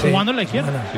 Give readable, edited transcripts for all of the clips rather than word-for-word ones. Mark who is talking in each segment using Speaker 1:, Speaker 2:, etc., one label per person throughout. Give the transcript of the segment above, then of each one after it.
Speaker 1: jugando en la izquierda.
Speaker 2: Sí.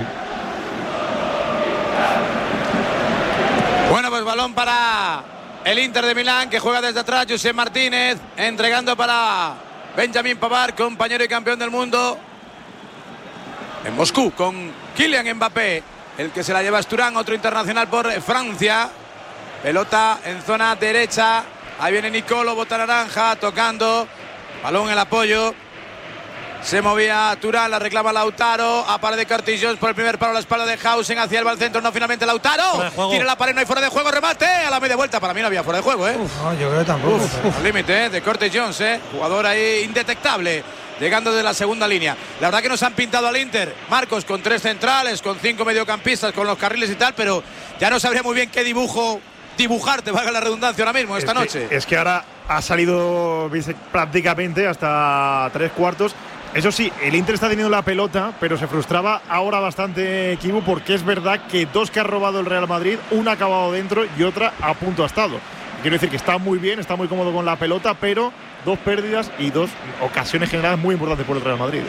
Speaker 3: Bueno, pues balón para el Inter de Milán, que juega desde atrás. Josep Martínez entregando para Benjamin Pavard, compañero y campeón del mundo en Moscú, con Kylian Mbappé, el que se la lleva Sturán, otro internacional por Francia. Pelota en zona derecha. Ahí viene Nicolo, bota naranja, tocando. Balón en el apoyo. Se movía Turán, la reclama Lautaro. A pared de Curtis Jones por el primer palo, la espalda de Hausen. Hacia el centro, no, finalmente Lautaro. Tiene la pared, no hay fuera de juego, remate. A la media vuelta, para mí no había fuera de juego,
Speaker 2: No, yo creo que tampoco.
Speaker 3: Al límite, de Curtis Jones, jugador ahí indetectable, llegando desde la segunda línea. La verdad que nos han pintado al Inter, Marcos, con 3 centrales, con 5 mediocampistas, con los carriles y tal, pero ya no sabría muy bien qué dibujarte, valga la redundancia ahora mismo, esta noche.
Speaker 4: Es que ahora ha salido prácticamente hasta 3/4. Eso sí, el Inter está teniendo la pelota, pero se frustraba ahora bastante Kibu, porque es verdad que 2 que ha robado el Real Madrid, una ha acabado dentro y otra a punto ha estado. Quiero decir que está muy bien, está muy cómodo con la pelota, pero 2 pérdidas y 2 ocasiones generadas muy importantes por el Real Madrid.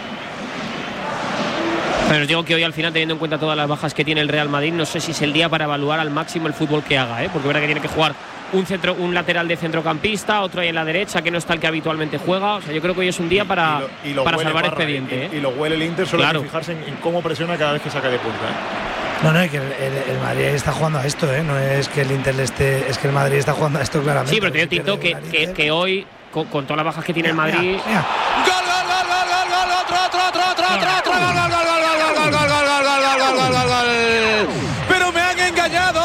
Speaker 5: Pero os digo que hoy al final, teniendo en cuenta todas las bajas que tiene el Real Madrid, no sé si es el día para evaluar al máximo el fútbol que haga, porque es verdad que tiene que jugar un lateral de centrocampista, otro ahí en la derecha, que no está el que habitualmente juega. O sea, yo creo que hoy es un día para salvar expediente.
Speaker 4: Y lo huele el Inter, solo hay que fijarse en cómo presiona cada vez que saca de punta.
Speaker 2: No, es que el Madrid está jugando a esto, no es que el Inter es que el Madrid está jugando a esto claramente.
Speaker 5: Sí, pero te digo, Tinto, que hoy, con todas las bajas que tiene el Madrid…
Speaker 3: Pero me han engañado.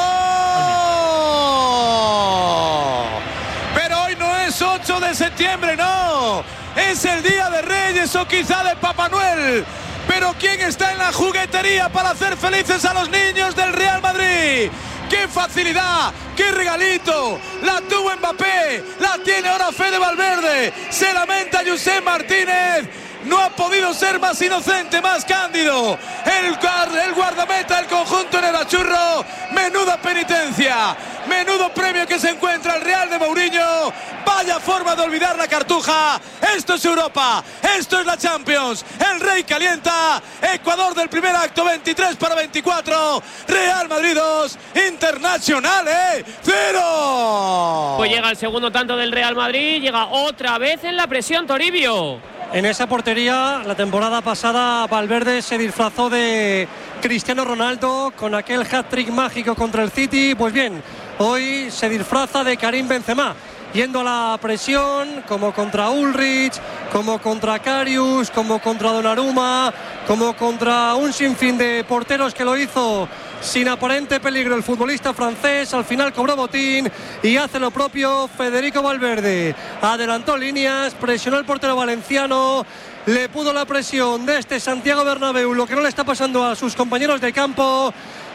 Speaker 3: Pero hoy no es 8 de septiembre, no. Es el Día de Reyes o quizá de Papá Noel. Pero ¿quién está en la juguetería para hacer felices a los niños del Real Madrid? ¡Qué facilidad! ¡Qué regalito! La tuvo Mbappé, la tiene ahora Fede Valverde. Se lamenta Josep Martínez. No ha podido ser más inocente, más cándido. El guardameta del conjunto en el achurro. Menuda penitencia. Menudo premio que se encuentra el Real de Mourinho. Vaya forma de olvidar la cartuja. Esto es Europa. Esto es la Champions. El Rey calienta. Ecuador del primer acto, 23-24. Real Madrid 2. Internacional 0.
Speaker 5: Pues llega el segundo tanto del Real Madrid. Llega otra vez en la presión Toribio.
Speaker 6: En esa portería, la temporada pasada, Valverde se disfrazó de Cristiano Ronaldo con aquel hat-trick mágico contra el City. Pues bien, hoy se disfraza de Karim Benzema, yendo a la presión, como contra Ulrich, como contra Karius, como contra Donnarumma, como contra un sinfín de porteros que lo hizo sin aparente peligro el futbolista francés. Al final cobró botín y hace lo propio Federico Valverde. Adelantó líneas, presionó el portero valenciano, le pudo la presión de este Santiago Bernabéu, lo que no le está pasando a sus compañeros de campo.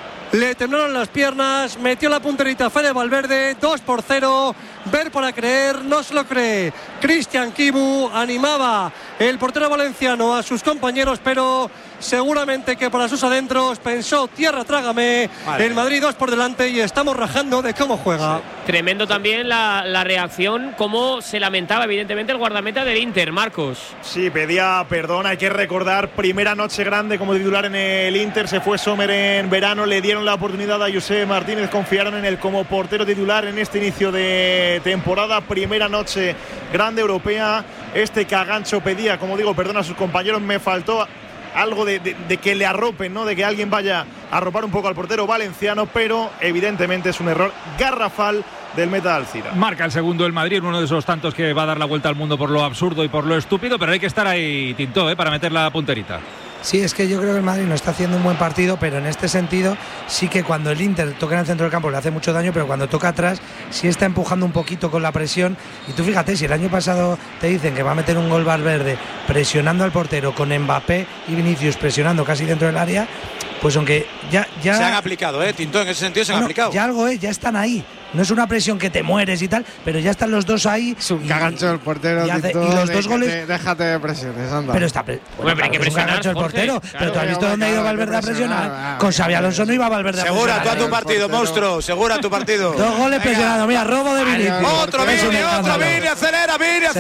Speaker 6: Le temblaron las piernas, metió la punterita Fede Valverde, 2-0, ver para creer, no se lo cree. Cristian Kibu animaba el portero valenciano a sus compañeros, pero seguramente que para sus adentros pensó, tierra trágame, vale. El Madrid 2 por delante y estamos rajando de cómo juega.
Speaker 5: Sí. Tremendo también la reacción, cómo se lamentaba evidentemente el guardameta del Inter, Marcos.
Speaker 4: Sí, pedía perdón, hay que recordar, primera noche grande como titular en el Inter, se fue Sommer en verano, le dieron la oportunidad a Josep Martínez, confiaron en él como portero titular en este inicio de temporada, primera noche grande europea, este cagancho pedía, como digo, perdón a sus compañeros, me faltó algo de que le arropen, ¿no? De que alguien vaya a arropar un poco al portero valenciano, pero evidentemente es un error garrafal del meta Alcira.
Speaker 1: Marca el segundo el Madrid, uno de esos tantos que va a dar la vuelta al mundo por lo absurdo y por lo estúpido, pero hay que estar ahí, Tinto, para meter la punterita.
Speaker 2: Sí, es que yo creo que el Madrid no está haciendo un buen partido, pero en este sentido sí que cuando el Inter toca en el centro del campo le hace mucho daño, pero cuando toca atrás sí está empujando un poquito con la presión. Y tú fíjate, si el año pasado te dicen que va a meter un gol Valverde presionando al portero, con Mbappé y Vinicius presionando casi dentro del área, pues aunque ya
Speaker 3: se han aplicado, Tinto, en ese sentido se han aplicado.
Speaker 2: Ya algo ya están ahí. no es una presión que te mueres y tal, pero ya están los dos ahí.
Speaker 7: Es un cagancho del portero.
Speaker 2: Y los dos goles.
Speaker 7: Déjate de presiones, anda.
Speaker 2: Pero está. Bueno,
Speaker 5: hay que
Speaker 2: es un
Speaker 5: presionar,
Speaker 2: cagancho el portero.
Speaker 5: Jorge,
Speaker 2: pero tú has visto dónde ha ido Valverde a presionar. Con Xabi Alonso no iba Valverde a presionar.
Speaker 3: Segura tú a tu partido, monstruo. Segura tu partido.
Speaker 2: 2 goles presionados. Mira, robo de Vinicius.
Speaker 3: Otro Vini, acelera,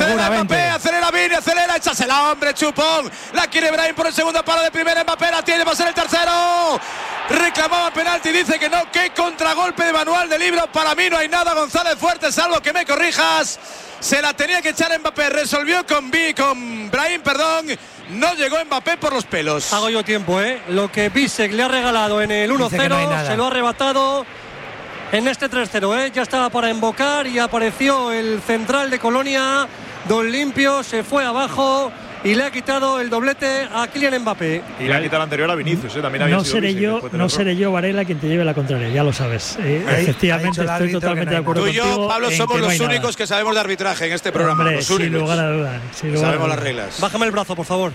Speaker 3: acelera, échasela, hombre, chupón. La quiere Brahim por el segundo palo de primera, Mbappé la tiene, va a ser el tercero. Reclamaba penalti, dice que no, qué contragolpe de manual de libro. Para mí no hay nada, González Fuerte, salvo que me corrijas. Se la tenía que echar Mbappé, resolvió con Brahim, no llegó Mbappé por los pelos.
Speaker 6: Hago yo tiempo, lo que Bisek le ha regalado en el 1-0 no se lo ha arrebatado en este 3-0, ya estaba para invocar y apareció el central de Colonia, Don Limpio, se fue abajo y le ha quitado el doblete a Kylian Mbappé.
Speaker 4: Y le ha quitado el anterior a Vinicius, también había sido
Speaker 8: no seré yo, Varela, quien te lleve la contraria, ya lo sabes. Efectivamente, estoy totalmente de acuerdo contigo.
Speaker 3: Tú y yo, Pablo, somos los únicos que sabemos de arbitraje en este programa.
Speaker 8: Hombre,
Speaker 3: los únicos.
Speaker 8: Sin lugar a dudas.
Speaker 3: Sabemos las reglas.
Speaker 6: Bájame el brazo, por favor.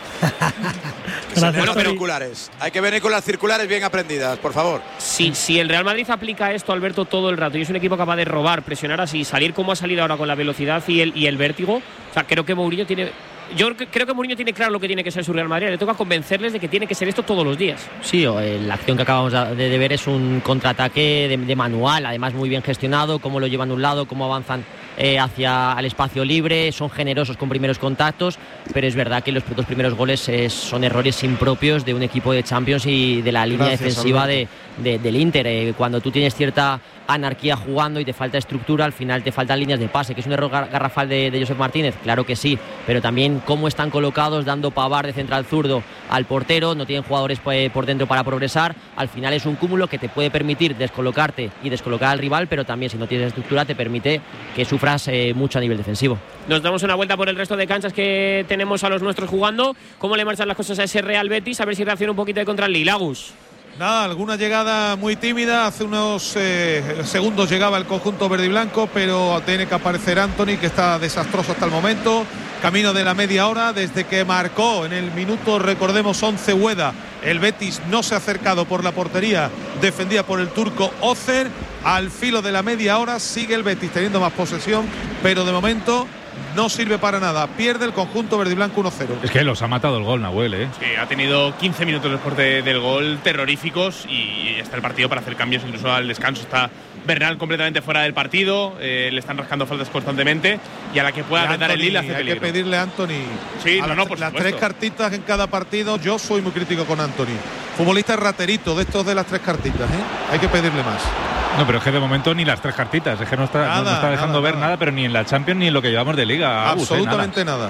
Speaker 3: Bueno, binoculares. Hay que venir con las circulares bien aprendidas, por favor.
Speaker 5: Si el Real Madrid aplica esto, Alberto, todo el rato, y es un equipo capaz de robar, presionar así, salir como ha salido ahora con la velocidad y el vértigo, o sea, creo que Mourinho tiene. Yo creo que Mourinho tiene claro lo que tiene que ser su Real Madrid. Le toca convencerles de que tiene que ser esto todos los días.
Speaker 9: Sí, la acción que acabamos de ver es un contraataque de manual, además muy bien gestionado, cómo lo llevan de un lado, cómo avanzan hacia el espacio libre, son generosos con primeros contactos, pero es verdad que los 2 primeros goles son errores impropios de un equipo de Champions y de la línea defensiva del Inter. Cuando tú tienes cierta anarquía jugando y te falta estructura, al final te faltan líneas de pase, que es un error garrafal de Josep Martínez, claro que sí, pero también cómo están colocados, dando Pavard de central zurdo al portero, no tienen jugadores por dentro para progresar, al final es un cúmulo que te puede permitir descolocarte y descolocar al rival, pero también si no tienes estructura te permite que sufras mucho a nivel defensivo.
Speaker 5: Nos damos una vuelta por el resto de canchas que tenemos a los nuestros jugando. ¿Cómo le marchan las cosas a ese Real Betis? A ver si reacciona un poquito de contra el Lille. Agus.
Speaker 10: Nada, alguna llegada muy tímida. Hace unos segundos llegaba el conjunto verde y blanco, pero tiene que aparecer Antony, que está desastroso hasta el momento. Camino de la media hora, desde que marcó en el minuto, recordemos, 11 Ueda. El Betis no se ha acercado por la portería defendida por el turco Ocer. Al filo de la media hora sigue el Betis teniendo más posesión, pero de momento no sirve para nada. Pierde el conjunto verde y blanco 1-0.
Speaker 1: Es que los ha matado el gol, Nahuel,
Speaker 11: Sí, ha tenido 15 minutos después del gol terroríficos y está el partido para hacer cambios incluso al descanso. Está Bernal completamente fuera del partido, le están rascando faltas constantemente y a la que pueda apretar el Lille hace peligro.
Speaker 10: Hay que pedirle a Anthony
Speaker 11: por
Speaker 10: las
Speaker 11: supuesto.
Speaker 10: 3 cartitas en cada partido. Yo soy muy crítico con Anthony. Futbolista raterito de estos de las 3 cartitas, Hay que pedirle más.
Speaker 1: No, pero es que de momento ni las 3 cartitas. Es que no está dejando ver nada, pero ni en la Champions ni en lo que llevamos de Liga.
Speaker 10: Absolutamente nada.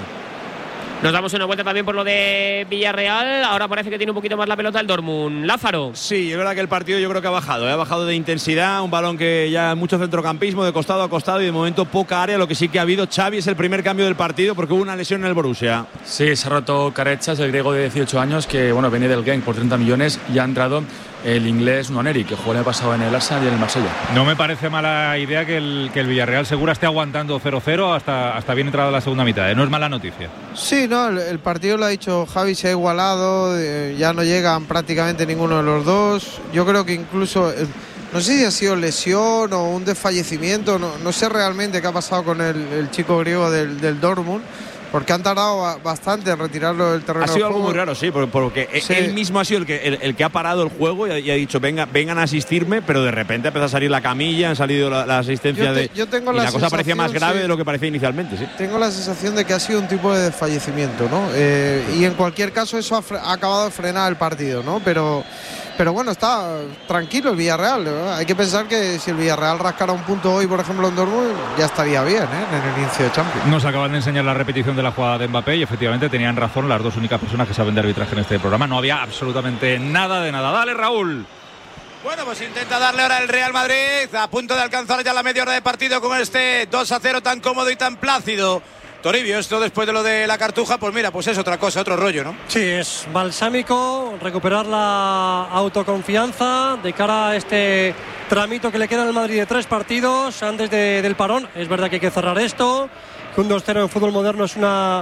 Speaker 5: Nos damos una vuelta también por lo de Villarreal. Ahora parece que tiene un poquito más la pelota el Dortmund. Lázaro.
Speaker 12: Sí, es verdad que el partido yo creo que ha bajado de intensidad. Un balón que ya mucho centrocampismo de costado a costado y de momento poca área. Lo que sí que ha habido, Xavi, es el primer cambio del partido porque hubo una lesión en el Borussia.
Speaker 13: Sí, se ha roto Carechas, el griego de 18 años que venía del Genk por 30 millones y ha entrado el inglés Nwaneri, que jugó el año pasado en el Arsenal y en el Marsella.
Speaker 1: No me parece mala idea que el Villarreal Segura esté aguantando 0-0 hasta bien entrada la segunda mitad. No es mala noticia.
Speaker 7: Sí, no, el partido lo ha dicho Javi, se ha igualado, ya no llegan prácticamente ninguno de los dos. Yo creo que incluso, no sé si ha sido lesión o un desfallecimiento, no sé realmente qué ha pasado con el chico griego del Dortmund, porque han tardado bastante en retirarlo del terreno.
Speaker 12: Ha sido algo muy raro, sí, porque sí. Él mismo ha sido el que ha parado el juego y ha dicho vengan a asistirme, pero de repente empieza a salir la camilla, han salido la asistencia y la cosa parecía más grave de lo que parecía inicialmente. Sí.
Speaker 7: Tengo la sensación de que ha sido un tipo de desfallecimiento, ¿no? Y en cualquier caso eso ha acabado de frenar el partido, ¿no? Pero bueno, está tranquilo el Villarreal, ¿no? Hay que pensar que si el Villarreal rascara un punto hoy, por ejemplo, en Dortmund, ya estaría bien, en el inicio de Champions.
Speaker 1: Nos acaban de enseñar la repetición de la jugada de Mbappé y efectivamente tenían razón las 2 únicas personas que saben de arbitraje en este programa. No había absolutamente nada de nada. Dale, Raúl.
Speaker 3: Bueno, pues intenta darle ahora el Real Madrid, a punto de alcanzar ya la media hora de partido con este 2-0 tan cómodo y tan plácido. Toribio, esto después de lo de la Cartuja, pues mira, pues es otra cosa, otro rollo, ¿no?
Speaker 6: Sí, es balsámico recuperar la autoconfianza de cara a este tramito que le queda al Madrid de 3 partidos antes del parón. Es verdad que hay que cerrar esto, que un 2-0 en fútbol moderno es una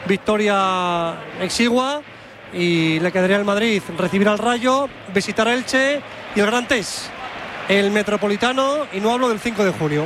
Speaker 6: victoria exigua y le quedaría al Madrid recibir al Rayo, visitar a Elche y el Gran Tés. el Metropolitano, y no hablo del 5 de junio.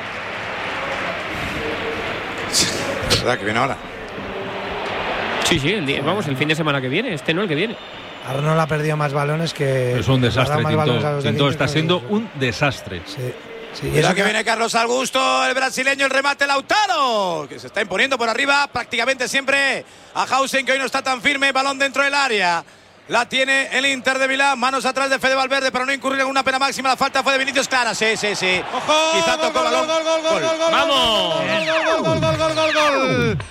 Speaker 3: ¿Verdad que viene ahora?
Speaker 5: Sí, el fin de semana que viene, no el que viene.
Speaker 2: Arnold ha perdido más balones que...
Speaker 1: Es un desastre, Tinto está siendo un desastre.
Speaker 3: Sí, y que viene Carlos Augusto, el brasileño, el remate Lautaro, que se está imponiendo por arriba prácticamente siempre a Hausen, que hoy no está tan firme, balón dentro del área. La tiene el Inter de Milán, manos atrás de Fede Valverde para no incurrir en una pena máxima. La falta fue de Vinicius Clara, sí.
Speaker 10: ¡Ojo!
Speaker 3: Quizá tocó balón.
Speaker 10: ¡Gol!
Speaker 5: ¡Vamos!
Speaker 10: ¡Gol!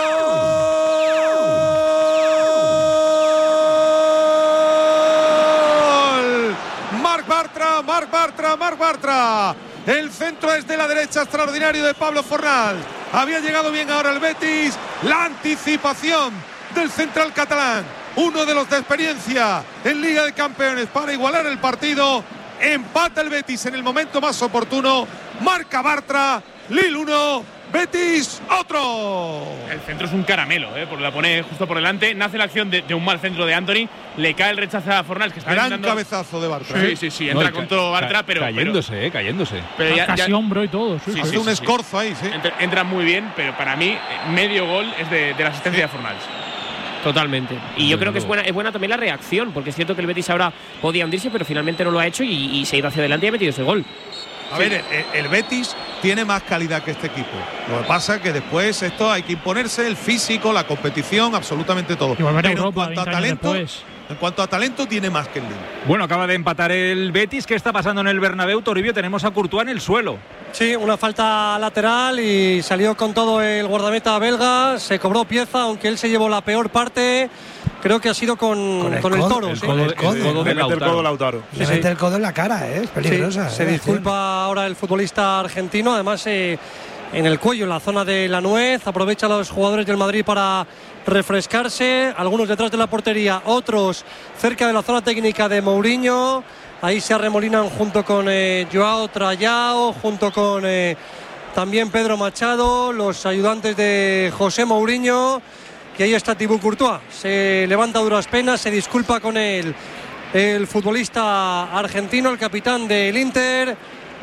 Speaker 10: Marc Bartra. El centro es de la derecha, extraordinario de Pablo Fornal. Había llegado bien ahora el Betis. La anticipación del central catalán. Uno de los de experiencia en Liga de Campeones para igualar el partido. Empata el Betis en el momento más oportuno. Marca Bartra. Lille 1, Betis otro.
Speaker 11: El centro es un caramelo, porque la pone justo por delante. Nace la acción de un mal centro de Anthony. Le cae el rechazo a Fornals, que está
Speaker 10: gran
Speaker 11: intentando...
Speaker 10: cabezazo de Bartra.
Speaker 11: Sí, entra con todo Bartra, pero...
Speaker 1: Cayéndose.
Speaker 11: Pero
Speaker 8: casi hombro y todo.
Speaker 10: Hace un escorzo ahí, sí.
Speaker 11: Entra muy bien, pero para mí medio gol es de la asistencia de Fornals.
Speaker 5: Totalmente. Y yo creo que es buena también la reacción, porque es cierto que el Betis ahora podía hundirse, pero finalmente no lo ha hecho y se ha ido hacia adelante y ha metido ese gol.
Speaker 10: A ver, el Betis tiene más calidad que este equipo. Lo que pasa es que después esto hay que imponerse, el físico, la competición, absolutamente todo.
Speaker 8: Pero
Speaker 10: Europa, en cuanto a talento tiene más que el Lille.
Speaker 1: Bueno, acaba de empatar el Betis. ¿Qué está pasando en el Bernabéu, Toribio? Tenemos a Courtois en el suelo.
Speaker 6: Sí, una falta lateral y salió con todo el guardameta belga. Se cobró pieza, aunque él se llevó la peor parte. Creo que ha sido con el toro.
Speaker 1: El codo de
Speaker 12: Lautaro.
Speaker 2: Le mete el codo en la cara, es peligrosa.
Speaker 6: Se disculpa ahora el futbolista argentino. Además, en el cuello, en la zona de la nuez. Aprovecha a los jugadores del Madrid para refrescarse. Algunos detrás de la portería, otros cerca de la zona técnica de Mourinho. Ahí se arremolinan junto con Joao Trayao, junto con también Pedro Machado, los ayudantes de José Mourinho. Y ahí está Thibaut Courtois. Se levanta a duras penas, se disculpa con el futbolista argentino, el capitán del Inter.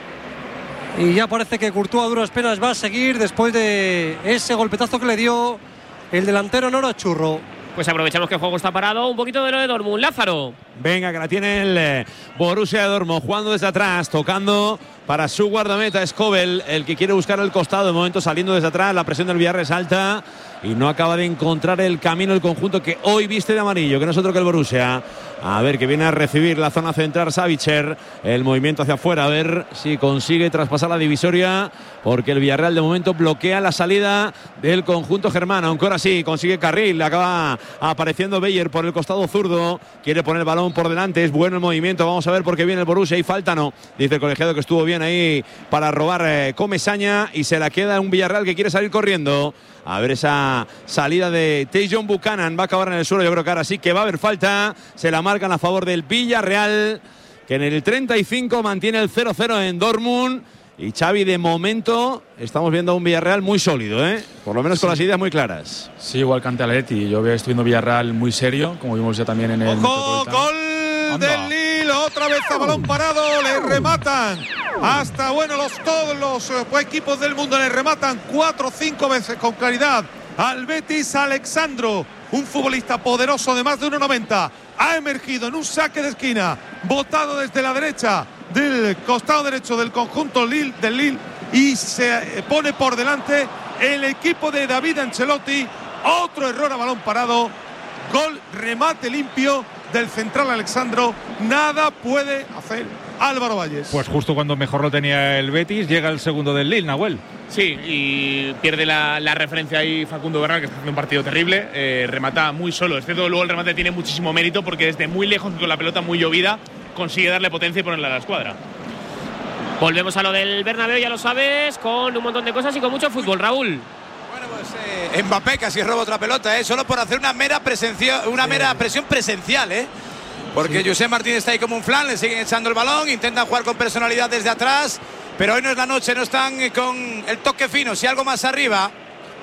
Speaker 6: Y ya parece que Courtois a duras penas va a seguir después de ese golpetazo que le dio el delantero Nora Churro.
Speaker 5: Pues aprovechamos que el juego está parado. Un poquito de lo de Dortmund, Lázaro.
Speaker 12: Venga, que la tiene el Borussia de Dortmund, jugando desde atrás, tocando para su guardameta Skobel, el que quiere buscar el costado. De momento saliendo desde atrás, la presión del Villarreal es alta y no acaba de encontrar el camino el conjunto que hoy viste de amarillo, que no es otro que el Borussia. A ver, que viene a recibir la zona central Savitzer, el movimiento hacia afuera, a ver si consigue traspasar la divisoria, porque el Villarreal de momento bloquea la salida del conjunto germano, aunque ahora sí consigue carril, acaba apareciendo Beyer por el costado zurdo, quiere poner el balón por delante, es bueno el movimiento, vamos a ver por qué viene el Borussia, y falta no, dice el colegiado que estuvo bien ahí para robar Comesaña, y se la queda un Villarreal que quiere salir corriendo. A ver esa salida de Tajon Buchanan, va a acabar en el suelo, yo creo que ahora sí que va a haber falta, se la marcan a favor del Villarreal, que en el 35 mantiene el 0-0 en Dortmund. Y Xavi, de momento estamos viendo a un Villarreal muy sólido, por lo menos con las ideas muy claras.
Speaker 13: Sí, igual que ante Atleti, yo estoy viendo Villarreal muy serio, como vimos ya también en el
Speaker 10: gol del Lille, otra vez a balón parado, le rematan hasta, todos los equipos del mundo le rematan 4 o 5 veces con claridad al Betis. Alexandro, un futbolista poderoso de más de 1,90, ha emergido en un saque de esquina, botado desde la derecha del costado derecho del conjunto del Lille, y se pone por delante el equipo de David Ancelotti. Otro error a balón parado, gol, remate limpio del central Alexandro. Nada puede hacer Álvaro Valles.
Speaker 1: Pues justo cuando mejor lo tenía el Betis, llega el segundo del Lille, Nahuel.
Speaker 11: Sí, y pierde la referencia ahí Facundo Bernal, que está haciendo un partido terrible. Remata muy solo. Es cierto, luego el remate tiene muchísimo mérito porque desde muy lejos, con la pelota muy llovida, consigue darle potencia y ponerla a la escuadra.
Speaker 5: Volvemos a lo del Bernabéu, ya lo sabes, con un montón de cosas y con mucho fútbol, Raúl.
Speaker 3: Bueno, pues Mbappé casi roba otra pelota, solo por hacer una mera presión presencial, porque José Martínez está ahí como un flan, le siguen echando el balón, intentan jugar con personalidad desde atrás, pero hoy no es la noche, no están con el toque fino. Si algo más arriba,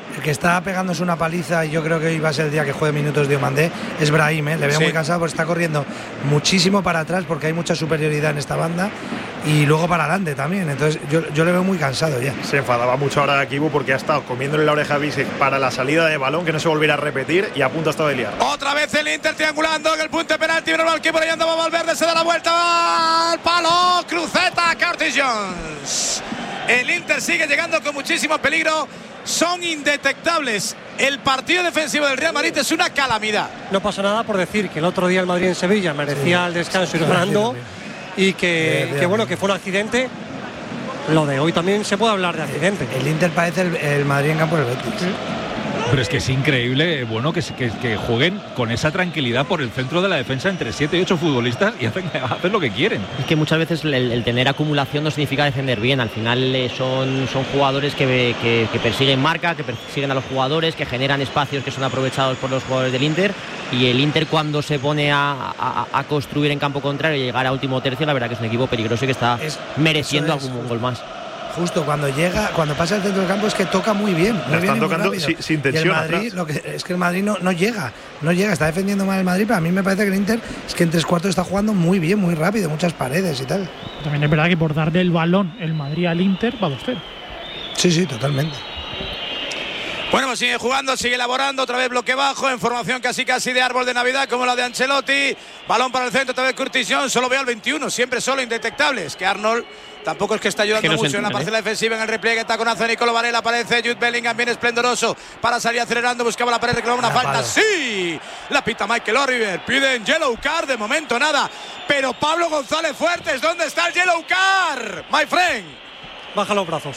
Speaker 2: El que está pegándose una paliza, y yo creo que hoy va a ser el día que juegue minutos Diomandé, es Brahim. Le veo muy cansado porque está corriendo muchísimo para atrás porque hay mucha superioridad en esta banda y luego para adelante también. Entonces yo le veo muy cansado ya.
Speaker 4: Se enfadaba mucho ahora Kibu porque ha estado comiéndole la oreja a Bisek para la salida de balón, que no se volviera a repetir, y a punto ha estado de liar.
Speaker 3: Otra vez el Inter triangulando en el punto de penalti. Viene el balón, por ahí andaba Valverde, se da la vuelta al palo, cruceta, Curtis Jones. El Inter sigue llegando con muchísimo peligro. Son indetectables. El partido defensivo del Real Madrid es una calamidad.
Speaker 6: No pasa nada por decir que el otro día el Madrid en Sevilla merecía el descanso ir ganando y que bueno, que fue un accidente. Lo de hoy también se puede hablar de accidente.
Speaker 2: El Inter parece el Madrid en campo del Betis.
Speaker 1: Pero es que es increíble, bueno, que jueguen con esa tranquilidad por el centro de la defensa entre 7 y 8 futbolistas y hacen lo que quieren.
Speaker 9: Es que muchas veces el tener acumulación no significa defender bien. Al final son jugadores que persiguen marca, que persiguen a los jugadores, que generan espacios que son aprovechados por los jugadores del Inter. Y el Inter, cuando se pone a construir en campo contrario y llegar a último tercio, la verdad que es un equipo peligroso y que está mereciendo algún gol más.
Speaker 2: Justo cuando pasa el centro del campo es que toca muy bien.
Speaker 4: Están tocando sin tensión.
Speaker 2: Y el Madrid, es que el Madrid no llega, está defendiendo mal el Madrid, pero a mí me parece que el Inter es que en 3/4 está jugando muy bien, muy rápido, muchas paredes y tal.
Speaker 8: También es verdad que por darle el balón el Madrid al Inter va 2-0.
Speaker 2: Sí, totalmente.
Speaker 3: Bueno, pues sigue jugando, sigue elaborando, otra vez bloque bajo, en formación casi de árbol de Navidad como la de Ancelotti. Balón para el centro, otra vez Curtis Jones, solo veo al 21, siempre solo, indetectables. Que Arnold tampoco es que está ayudando mucho en la parcela defensiva, en el repliegue está con Nicolo Varela, aparece Jude Bellingham, bien esplendoroso para salir acelerando, buscaba la pared, reclamaba una falta, ¡sí! La pita Michael Oliver, piden yellow card, de momento nada, pero Pablo González Fuertes, ¿dónde está el yellow card? My friend.
Speaker 6: Baja los brazos.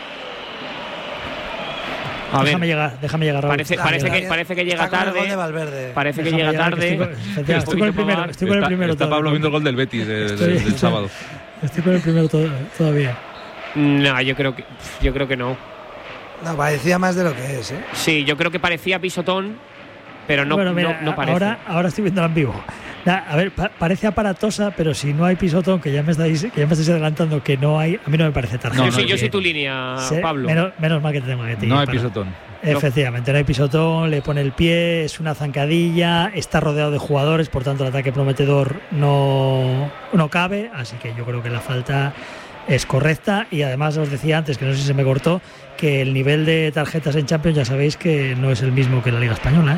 Speaker 8: Déjame llegar, Raúl.
Speaker 5: Parece que llega tarde. Parece que llega tarde.
Speaker 8: Estoy con el primero.
Speaker 1: Está Pablo viendo el gol del Betis del sábado.
Speaker 8: Estoy con el primero todavía.
Speaker 5: No, yo creo que no.
Speaker 2: No, parecía más de lo que es, ¿eh?
Speaker 5: Sí, yo creo que parecía pisotón, pero no, bueno, mira, no parece.
Speaker 8: Ahora estoy viendo en vivo. A ver, parece aparatosa, pero si no hay pisotón, que ya me estáis adelantando que no hay, a mí no me parece tarjeta.
Speaker 5: Yo soy tu línea, Pablo.
Speaker 8: Menos mal que te tengo a ti.
Speaker 1: No hay pisotón.
Speaker 8: Efectivamente, no hay pisotón, le pone el pie, es una zancadilla, está rodeado de jugadores, por tanto el ataque prometedor no cabe, así que yo creo que la falta es correcta. Y además os decía antes, que no sé si se me cortó, que el nivel de tarjetas en Champions ya sabéis que no es el mismo que en la Liga Española, ¿eh?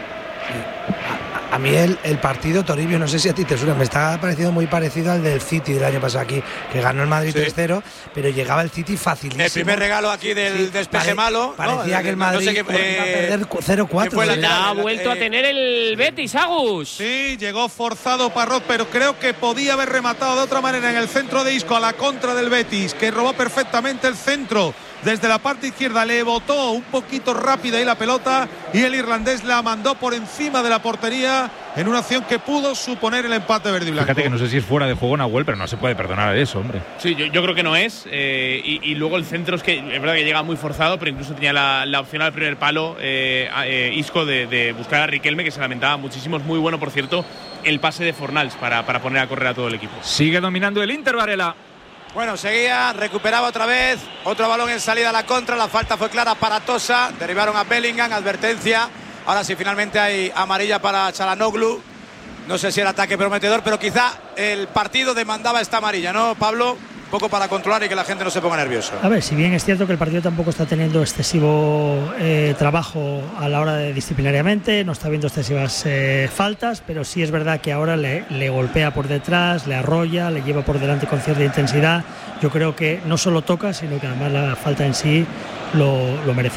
Speaker 2: A mí el partido Toribio, no sé si a ti te suena, me está pareciendo muy parecido al del City del año pasado aquí, que ganó el Madrid 3-0, pero llegaba el City facilísimo.
Speaker 3: El primer regalo aquí del despeje malo.
Speaker 2: Parecía que el Madrid iba a perder 0-4.
Speaker 5: La ha vuelto a tener el Betis, Agus.
Speaker 10: Sí, llegó forzado Parrot, pero creo que podía haber rematado de otra manera en el centro de Isco a la contra del Betis, que robó perfectamente el centro. Desde la parte izquierda le botó un poquito rápida ahí la pelota y el irlandés la mandó por encima de la portería en una acción que pudo suponer el empate verde y blanco.
Speaker 1: Fíjate que no sé si es fuera de juego Nahuel, pero no se puede perdonar eso, hombre.
Speaker 11: Sí, yo creo que no es. Y luego el centro es que es verdad que llega muy forzado, pero incluso tenía la opción al primer palo Isco de buscar a Riquelme, que se lamentaba muchísimo. Es muy bueno, por cierto, el pase de Fornals para poner a correr a todo el equipo.
Speaker 1: Sigue dominando el Inter, Varela.
Speaker 3: Bueno, seguía, recuperaba otra vez, otro balón en salida a la contra, la falta fue clara para Tosa, derribaron a Bellingham, advertencia, ahora sí finalmente hay amarilla para Çalhanoğlu, no sé si era ataque prometedor, pero quizá el partido demandaba esta amarilla, ¿no, Pablo? Un poco para controlar y que la gente no se ponga nerviosa.
Speaker 8: A ver, si bien es cierto que el partido tampoco está teniendo excesivo trabajo a la hora de disciplinariamente, no está viendo excesivas faltas, pero sí es verdad que ahora le golpea por detrás, le arrolla, le lleva por delante con cierta intensidad. Yo creo que no solo toca, sino que además la falta en sí lo merece.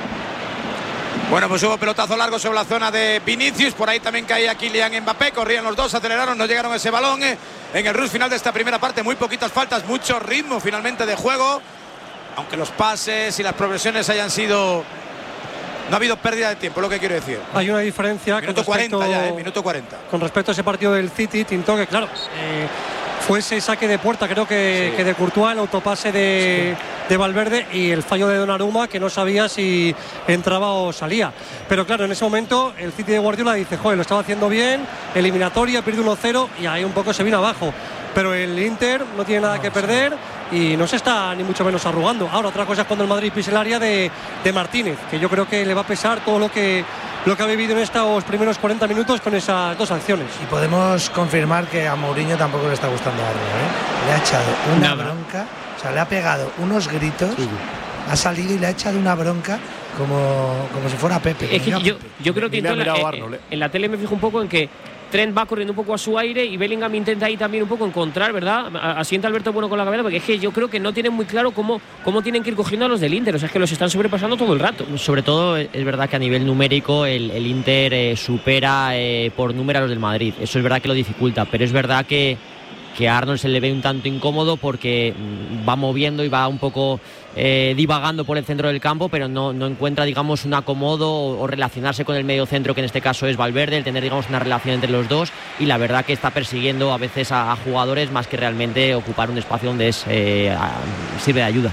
Speaker 3: Bueno, pues hubo pelotazo largo sobre la zona de Vinicius, por ahí también caía Kylian Mbappé, corrían los dos, aceleraron, no llegaron a ese balón en el rush final de esta primera parte, muy poquitas faltas, mucho ritmo finalmente de juego, aunque los pases y las progresiones hayan sido... No ha habido pérdida de tiempo, lo que quiero decir.
Speaker 6: Hay una diferencia
Speaker 3: minuto
Speaker 6: con respecto,
Speaker 3: 40 ya, minuto 40.
Speaker 6: Con respecto a ese partido del City, Tintó, que claro, fue ese saque de puerta, creo que de Courtois, el autopase de Valverde y el fallo de Donnarumma, que no sabía si entraba o salía. Pero claro, en ese momento el City de Guardiola dice, joder, lo estaba haciendo bien, eliminatoria, pierde 1-0 y ahí un poco se vino abajo. Pero el Inter no tiene nada que perder y no se está ni mucho menos arrugando. Ahora, otra cosa es cuando el Madrid pise el área de Martínez, que yo creo que le va a pesar todo lo que ha vivido en estos primeros 40 minutos con esas dos acciones.
Speaker 2: Y podemos confirmar que a Mourinho tampoco le está gustando algo, ¿eh? Le ha echado una bronca, o sea, le ha pegado unos gritos, ha salido y le ha echado una bronca como si fuera Pepe.
Speaker 5: Es que yo creo que en la tele me fijo un poco en que Trent va corriendo un poco a su aire y Bellingham intenta ahí también un poco encontrar, ¿verdad? Asienta Alberto Bueno con la cabeza, porque es que yo creo que no tienen muy claro cómo tienen que ir cogiendo a los del Inter. O sea, es que los están sobrepasando todo el rato.
Speaker 9: Sobre todo, es verdad que a nivel numérico el Inter supera por número a los del Madrid. Eso es verdad que lo dificulta, pero es verdad que a Arnold se le ve un tanto incómodo porque va moviendo y va un poco divagando por el centro del campo, pero no encuentra, digamos, un acomodo o relacionarse con el medio centro, que en este caso es Valverde, el tener, digamos, una relación entre los dos, y la verdad que está persiguiendo a veces a jugadores más que realmente ocupar un espacio donde sirve de ayuda.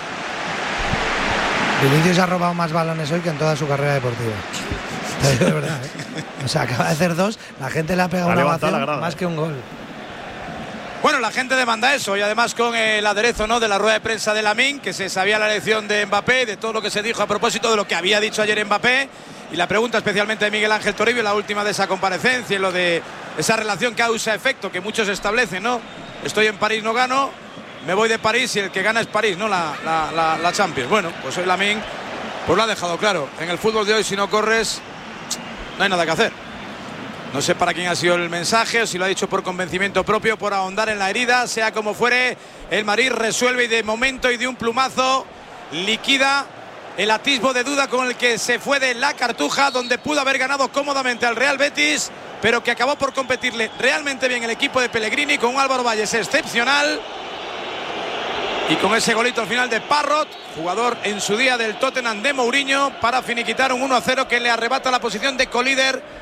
Speaker 2: Vinicius ha robado más balones hoy que en toda su carrera deportiva. De verdad, ¿eh? O sea, acaba de hacer 2, la gente le ha pegado una ovación más que un gol.
Speaker 3: Bueno, la gente demanda eso, y además con el aderezo, ¿no?, de la rueda de prensa de Lamine, que se sabía la elección de Mbappé, de todo lo que se dijo a propósito de lo que había dicho ayer Mbappé, y la pregunta especialmente de Miguel Ángel Toribio, la última de esa comparecencia, y lo de esa relación causa-efecto que muchos establecen, ¿no? Estoy en París, no gano, me voy de París y el que gana es París, ¿no?, la Champions. Bueno, pues hoy Lamine pues lo ha dejado claro. En el fútbol de hoy, si no corres, no hay nada que hacer. No sé para quién ha sido el mensaje, o si lo ha dicho por convencimiento propio, por ahondar en la herida. Sea como fuere, el Madrid resuelve y de momento y de un plumazo liquida el atisbo de duda con el que se fue de la Cartuja, donde pudo haber ganado cómodamente al Real Betis, pero que acabó por competirle realmente bien el equipo de Pellegrini, con un Álvaro Valles excepcional y con ese golito al final de Parrot, jugador en su día del Tottenham de Mourinho, para finiquitar un 1-0 que le arrebata la posición de colíder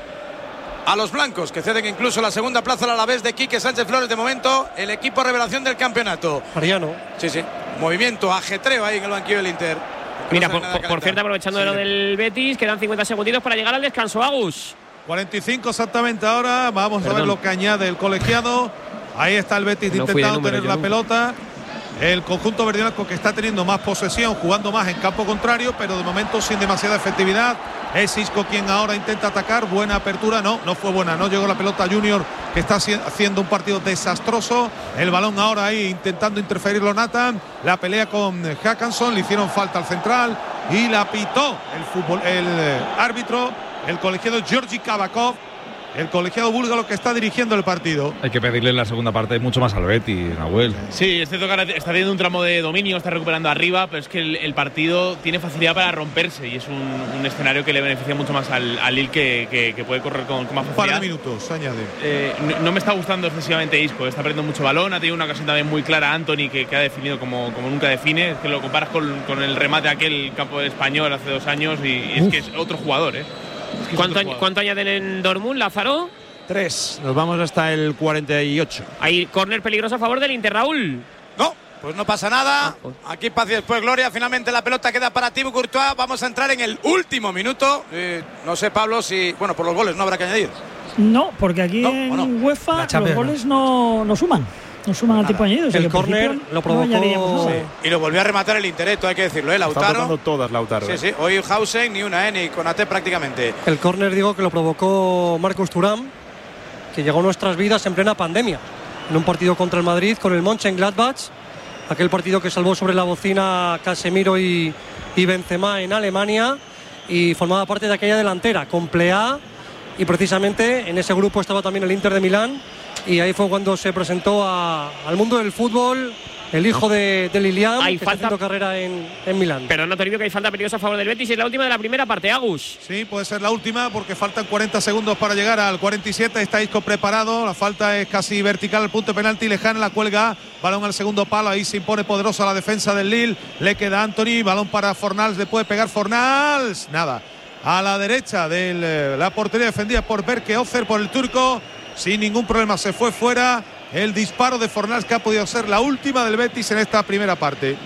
Speaker 3: a los blancos, que ceden incluso la segunda plaza al Alavés de Quique Sánchez Flores. De momento, el equipo revelación del campeonato.
Speaker 6: Mariano.
Speaker 3: Sí. Movimiento, ajetreo ahí en el banquillo del Inter.
Speaker 5: Mira, por cierto, aprovechando de lo del Betis, quedan 50 segunditos para llegar al descanso, Agus.
Speaker 10: 45 exactamente ahora. Vamos a ver lo que añade el colegiado. Ahí está el Betis intentando tener la pelota. El conjunto verdiblanco, que está teniendo más posesión, jugando más en campo contrario, pero de momento sin demasiada efectividad. Es Isco quien ahora intenta atacar. Buena apertura, no fue buena, no llegó la pelota a Junior, que está haciendo un partido desastroso. El balón ahora ahí intentando interferirlo Nathan. La pelea con Hackanson, le hicieron falta al central y la pitó el árbitro, el colegiado Georgi Kavakov, el colegiado búlgaro que está dirigiendo el partido.
Speaker 1: Hay que pedirle en la segunda parte mucho más al Betis, Nahuel.
Speaker 11: Sí, es cierto que ahora está teniendo un tramo de dominio, está recuperando arriba, pero es que el partido tiene facilidad para romperse y es un escenario que le beneficia mucho más al Lille, que puede correr con más facilidad.
Speaker 10: Un par de minutos, añade.
Speaker 11: No me está gustando excesivamente Isco, está perdiendo mucho balón, ha tenido una ocasión también muy clara Anthony, que ha definido como nunca define. Es que lo comparas con el remate aquel campo español hace 2 años y es que es otro jugador, ¿eh?
Speaker 5: ¿Cuánto añaden en Dortmund, Lázaro?
Speaker 12: 3. Nos vamos hasta el 48.
Speaker 5: Hay córner peligroso a favor del Inter, Raúl.
Speaker 3: No, pues no pasa nada. Aquí paz y después gloria. Finalmente la pelota queda para Thibaut Courtois. Vamos a entrar en el último minuto. No sé, Pablo, si... Bueno, por los goles no habrá que añadir.
Speaker 8: No, porque aquí en UEFA los goles no suman. No suman al tiempo añadido.
Speaker 6: El córner lo provocó.
Speaker 3: Y lo volvió a rematar el Intereto, hay que decirlo, Lautaro.
Speaker 12: Está tocando todas, Lautaro.
Speaker 3: Sí. Hoy Hausen ni una, ni Konaté prácticamente.
Speaker 6: El córner, digo, que lo provocó Marcus Thuram, que llegó a nuestras vidas en plena pandemia. En un partido contra el Madrid con el Mönchengladbach. Aquel partido que salvó sobre la bocina Casemiro y Benzema en Alemania. Y formaba parte de aquella delantera con Plea. Y precisamente en ese grupo estaba también el Inter de Milán. Y ahí fue cuando se presentó al mundo del fútbol el hijo de Lilian, que está haciendo carrera en Milán.
Speaker 5: Pero no te olvido que hay falta peligrosa a favor del Betis y es la última de la primera parte, Agus.
Speaker 10: Sí, puede ser la última porque faltan 40 segundos para llegar al 47. Está Isco preparado, la falta es casi vertical, el punto de penalti lejana, la cuelga, balón al segundo palo, ahí se impone poderosa la defensa del Lille, le queda Anthony, balón para Fornals, le puede pegar Fornals, nada. A la derecha de la portería defendida por Berke Özer, por el turco. Sin ningún problema se fue fuera. El disparo de Fornals, que ha podido ser la última del Betis en esta primera parte.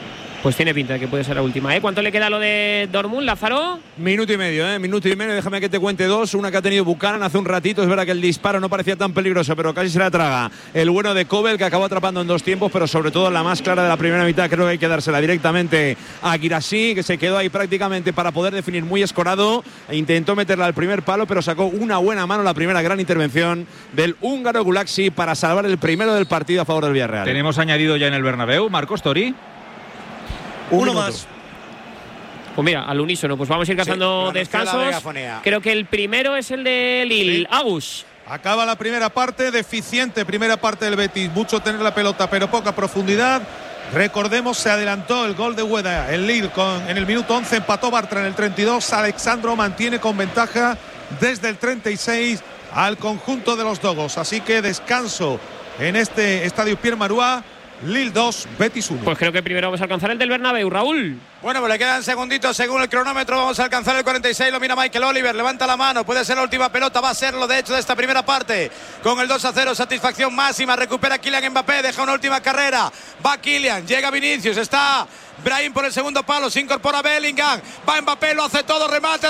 Speaker 5: Pues tiene pinta de que puede ser la última, ¿eh? ¿Cuánto le queda a lo de Dortmund, Lázaro?
Speaker 12: Minuto y medio, minuto y medio. Déjame que te cuente dos. Una que ha tenido Buchanan hace un ratito. Es verdad que el disparo no parecía tan peligroso, pero casi se la traga el bueno de Kobel, que acabó atrapando en 2 tiempos, pero sobre todo la más clara de la primera mitad. Creo que hay que dársela directamente a Guirassy, que se quedó ahí prácticamente para poder definir muy escorado. Intentó meterla al primer palo, pero sacó una buena mano la primera gran intervención del húngaro Gulaxi para salvar el primero del partido a favor del Villarreal.
Speaker 1: Tenemos añadido ya en el Bernabéu, Marcos Tori.
Speaker 6: Uno más.
Speaker 5: Pues mira, al unísono, pues vamos a ir cazando descansos. Creo que el primero es el de Lille. Sí. Agus.
Speaker 10: Acaba la primera parte, deficiente primera parte del Betis. Mucho tener la pelota, pero poca profundidad. Recordemos, se adelantó el gol de Ueda. El Lille en el minuto 11 empató Bartra en el 32. Alexandro mantiene con ventaja desde el 36 al conjunto de los Dogos. Así que descanso en este estadio Pierre Marois. Lille 2, Betis 1.
Speaker 5: Pues creo que primero vamos a alcanzar el del Bernabéu, Raúl.
Speaker 3: Bueno, pues le quedan segunditos según el cronómetro. Vamos a alcanzar el 46. Lo mira Michael Oliver. Levanta la mano. Puede ser la última pelota. Va a serlo, de hecho, de esta primera parte. Con el 2-0. Satisfacción máxima. Recupera Kylian Mbappé. Deja una última carrera. Va Kylian. Llega Vinicius. Está Brahim por el segundo palo. Se incorpora Bellingham. Va Mbappé. Lo hace todo. Remate.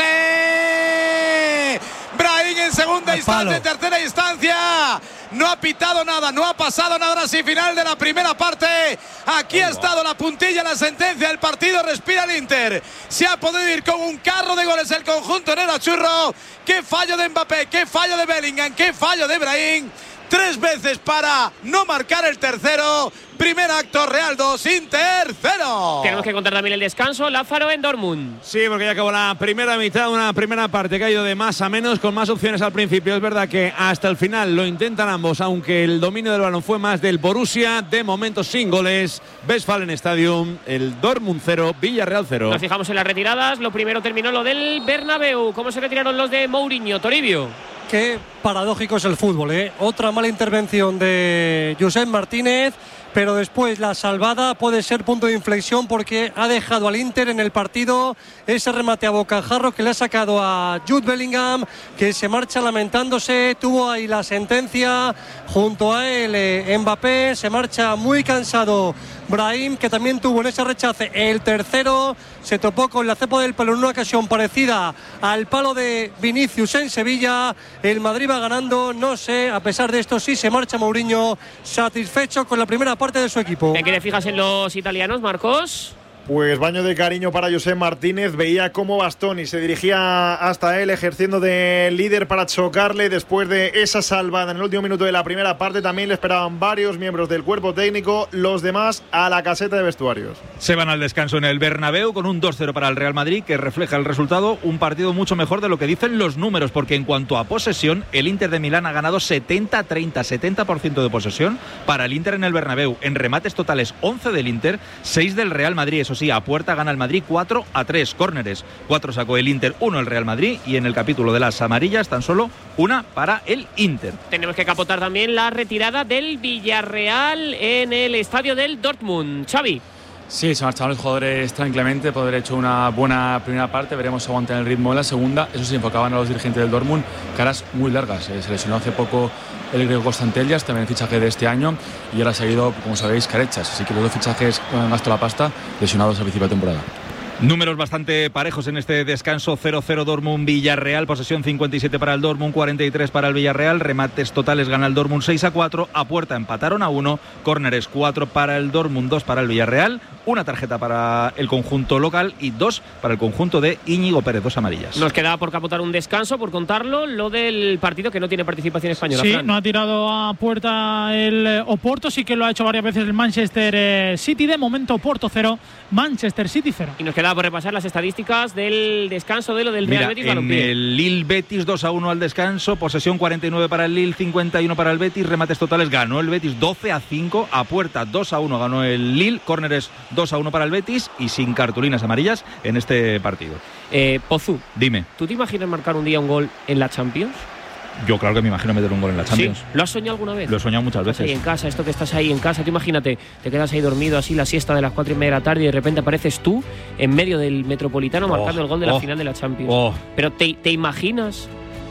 Speaker 3: Rechace. Brahim en segunda instancia. En tercera instancia. No ha pitado nada. No ha pasado nada. Ahora sí, final de la primera parte. Aquí ha estado la puntilla, la sentencia del partido. Respira el Inter. Se ha podido ir con un carro de goles el conjunto Nerazzurro. Qué fallo de Mbappé, qué fallo de Bellingham, qué fallo de Brahim. 3 veces para no marcar el tercero. Primer acto, Real 2, Inter 0.
Speaker 5: Tenemos que contar también el descanso, Lázaro, en Dortmund.
Speaker 12: Sí, porque ya acabó la primera mitad, una primera parte que ha ido de más a menos, con más opciones al principio. Es verdad que hasta el final lo intentan ambos, aunque el dominio del balón fue más del Borussia. De momento sin goles. Westfalen Stadium, el Dortmund 0, Villarreal 0.
Speaker 5: Nos fijamos en las retiradas. Lo primero terminó lo del Bernabéu. ¿Cómo se retiraron los de Mourinho, Toribio?
Speaker 6: Qué paradójico es el fútbol, ¿eh? Otra mala intervención de Josep Martínez, pero después la salvada puede ser punto de inflexión porque ha dejado al Inter en el partido ese remate a bocajarro que le ha sacado a Jude Bellingham, que se marcha lamentándose. Tuvo ahí la sentencia junto a él Mbappé, se marcha muy cansado Brahim, que también tuvo en ese rechace el tercero. Se topó con la cepa del palo en una ocasión parecida al palo de Vinicius en Sevilla. El Madrid va ganando, no sé, a pesar de esto sí se marcha Mourinho satisfecho con la primera parte de su equipo.
Speaker 5: ¿En qué te fijas en los italianos, Marcos?
Speaker 4: Pues baño de cariño para Josep Martínez. Veía cómo Bastoni se dirigía hasta él, ejerciendo de líder para chocarle después de esa salvada en el último minuto de la primera parte. También le esperaban varios miembros del cuerpo técnico, los demás a la caseta de vestuarios.
Speaker 1: Se van al descanso en el Bernabéu con un 2-0 para el Real Madrid, que refleja el resultado, un partido mucho mejor de lo que dicen los números, porque en cuanto a posesión, el Inter de Milán ha ganado 70-30, 70% de posesión para el Inter en el Bernabéu. En remates totales, 11 del Inter, 6 del Real Madrid. Eso sí, a puerta gana el Madrid 4-3. Córneres, 4 sacó el Inter, 1 el Real Madrid, y en el capítulo de las amarillas tan solo 1 para el Inter.
Speaker 5: Tenemos que capotar también la retirada del Villarreal en el estadio del Dortmund. Xavi.
Speaker 13: Sí, se marcharon los jugadores tranquilamente por haber hecho una buena primera parte. Veremos si aguantan el ritmo de la segunda. Eso sí, enfocaban a los dirigentes del Dortmund caras muy largas. Se lesionó hace poco el griego Constantellas, también el fichaje de este año, y ahora ha seguido, como sabéis, Carechas. Así que los dos fichajes han gastado la pasta, lesionados a principio de temporada.
Speaker 1: Números bastante parejos en este descanso. 0-0 Dortmund-Villarreal, posesión 57 para el Dortmund, 43 para el Villarreal, remates totales gana el Dortmund 6-4, a puerta empataron a 1, córneres 4 para el Dortmund, 2 para el Villarreal, una tarjeta para el conjunto local y 2 para el conjunto de Íñigo Pérez, 2 amarillas.
Speaker 5: Nos queda por capotar un descanso, por contarlo, lo del partido que no tiene participación española.
Speaker 14: Sí,
Speaker 5: Fran.
Speaker 14: No ha tirado a puerta el Oporto, sí que lo ha hecho varias veces el Manchester City. De momento Oporto 0, Manchester City 0.
Speaker 5: Y nos queda por repasar las estadísticas del descanso de lo del Real Betis Balompié.
Speaker 1: En el Lille Betis 2-1 al descanso, posesión 49 para el Lille, 51 para el Betis, remates totales ganó el Betis 12-5, a puerta 2-1 ganó el Lille, córneres 2-1 para el Betis y sin cartulinas amarillas en este partido.
Speaker 5: Pozu,
Speaker 1: dime.
Speaker 5: ¿Tú te imaginas marcar un día un gol en la Champions?
Speaker 1: Yo claro que me imagino meter un gol en la Champions.
Speaker 5: ¿Sí? ¿Lo has soñado alguna vez?
Speaker 1: Lo he soñado muchas veces.
Speaker 5: Ahí en casa, esto que estás ahí en casa, tú imagínate, te quedas ahí dormido así la siesta de las 4:30 de la tarde y de repente apareces tú en medio del Metropolitano marcando el gol de la final de la Champions. Pero ¿te imaginas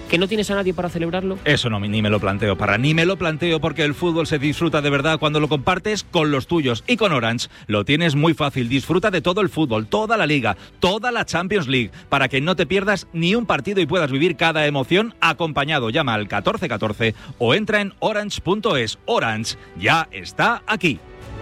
Speaker 5: ¿Que no tienes a nadie para celebrarlo?
Speaker 1: Eso ni me lo planteo, ni me lo planteo, porque el fútbol se disfruta de verdad cuando lo compartes con los tuyos. Y con Orange lo tienes muy fácil. Disfruta de todo el fútbol, toda la Liga, toda la Champions League, para que no te pierdas ni un partido y puedas vivir cada emoción acompañado. Llama al 1414 o entra en orange.es. Orange ya está aquí.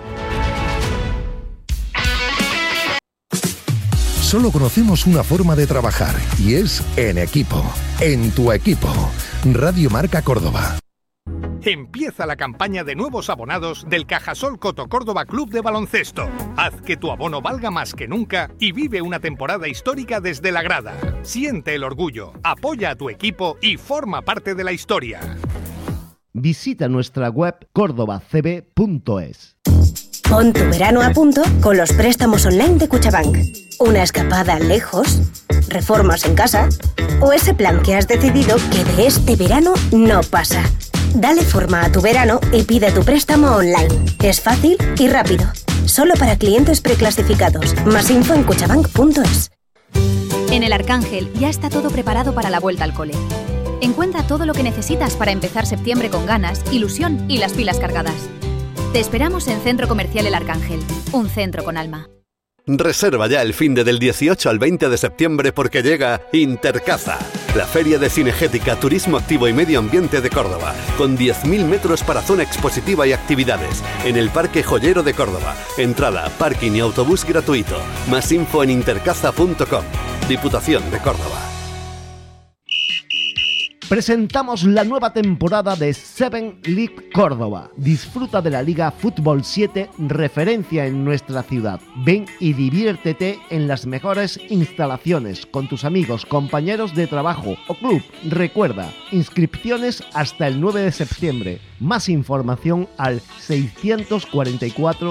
Speaker 15: Solo conocemos una forma de trabajar y es en equipo. En tu equipo. Radio Marca Córdoba.
Speaker 16: Empieza la campaña de nuevos abonados del Cajasol Coto Córdoba Club de Baloncesto. Haz que tu abono valga más que nunca y vive una temporada histórica desde la grada. Siente el orgullo, apoya a tu equipo y forma parte de la historia.
Speaker 17: Visita nuestra web cordobacb.es.
Speaker 18: Pon tu verano a punto con los préstamos online de Cuchabank. Una escapada lejos, reformas en casa o ese plan que has decidido que de este verano no pasa. Dale forma a tu verano y pide tu préstamo online. Es fácil y rápido. Solo para clientes preclasificados. Más info en cuchabank.es.
Speaker 19: En el Arcángel ya está todo preparado para la vuelta al cole. Encuentra todo lo que necesitas para empezar septiembre con ganas, ilusión y las pilas cargadas. Te esperamos en Centro Comercial El Arcángel, un centro con alma.
Speaker 20: Reserva ya el finde del 18 al 20 de septiembre porque llega Intercaza, la feria de cinegética, turismo activo y medio ambiente de Córdoba, con 10.000 metros para zona expositiva y actividades, en el Parque Joyero de Córdoba. Entrada, parking y autobús gratuito. Más info en intercaza.com. Diputación de Córdoba.
Speaker 17: Presentamos la nueva temporada de 7 League Córdoba. Disfruta de la Liga Fútbol 7, referencia en nuestra ciudad. Ven y diviértete en las mejores instalaciones con tus amigos, compañeros de trabajo o club. Recuerda, inscripciones hasta el 9 de septiembre. Más información al 644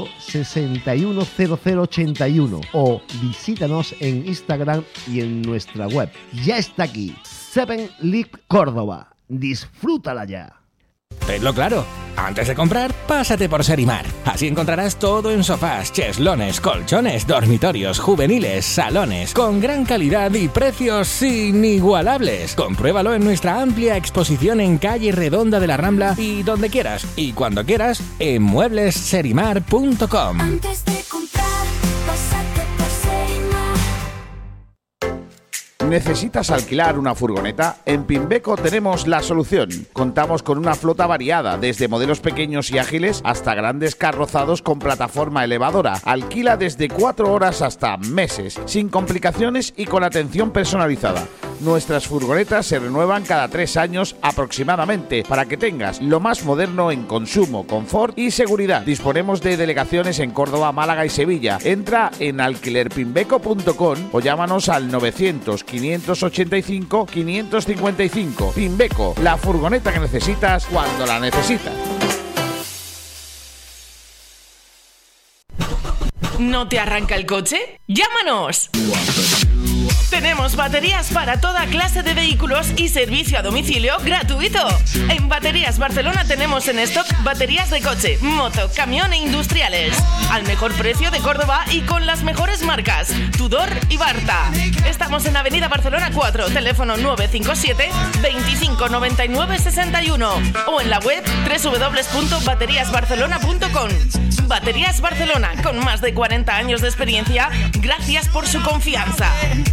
Speaker 17: 610081 o visítanos en Instagram y en nuestra web. Ya está aquí. 7 League Córdoba. Disfrútala ya.
Speaker 21: Tenlo claro. Antes de comprar, pásate por Serimar. Así encontrarás todo en sofás, cheslones, colchones, dormitorios, juveniles, salones, con gran calidad y precios inigualables. Compruébalo en nuestra amplia exposición en calle Redonda de la Rambla y donde quieras y cuando quieras en mueblesserimar.com.
Speaker 22: Antes de comprar, pásate por Serimar.
Speaker 23: ¿Necesitas alquilar una furgoneta? En Pimbeco tenemos la solución. Contamos con una flota variada, desde modelos pequeños y ágiles hasta grandes carrozados con plataforma elevadora. Alquila desde 4 horas hasta meses, sin complicaciones y con atención personalizada. Nuestras furgonetas se renuevan cada 3 años aproximadamente, para que tengas lo más moderno en consumo, confort y seguridad. Disponemos de delegaciones en Córdoba, Málaga y Sevilla. Entra en alquilerpimbeco.com o llámanos al 900-585-555. Pimbeco, la furgoneta que necesitas cuando la necesitas.
Speaker 24: ¿No te arranca el coche? ¡Llámanos! Tenemos baterías para toda clase de vehículos y servicio a domicilio gratuito. En Baterías Barcelona tenemos en stock baterías de coche, moto, camión e industriales. Al mejor precio de Córdoba y con las mejores marcas, Tudor y Barta. Estamos en Avenida Barcelona 4, teléfono 957 25 99 61 o en la web www.bateriasbarcelona.com. Baterías Barcelona, con más de 40 años de experiencia, gracias por su confianza.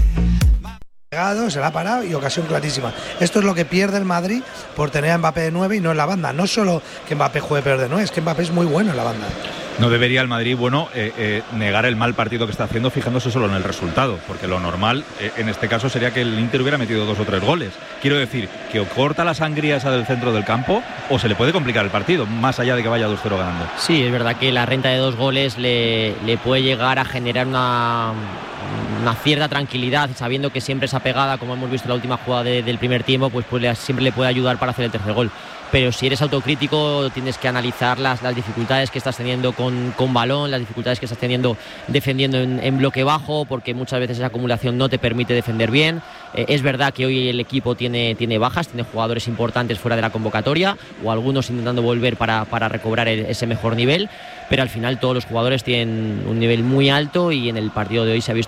Speaker 2: Se la ha parado y ocasión clarísima. Esto es lo que pierde el Madrid por tener a Mbappé de 9 y no en la banda. No solo que Mbappé juegue peor de 9, es que Mbappé es muy bueno en la banda.
Speaker 1: No debería el Madrid, negar el mal partido que está haciendo fijándose solo en el resultado, porque lo normal en este caso sería que el Inter hubiera metido 2 o 3 goles. Quiero decir, que o corta la sangría esa del centro del campo o se le puede complicar el partido, más allá de que vaya 2-0 ganando.
Speaker 9: Sí, es verdad que la renta de 2 goles le puede llegar a generar una cierta tranquilidad, sabiendo que siempre esa pegada, como hemos visto en la última jugada del primer tiempo, pues siempre le puede ayudar para hacer el tercer gol. Pero si eres autocrítico tienes que analizar las dificultades que estás teniendo con balón, las dificultades que estás teniendo defendiendo en bloque bajo, porque muchas veces esa acumulación no te permite defender bien. Es verdad que hoy el equipo tiene bajas, tiene jugadores importantes fuera de la convocatoria o algunos intentando volver para recobrar ese mejor nivel, pero al final todos los jugadores tienen un nivel muy alto y en el partido de hoy se ha visto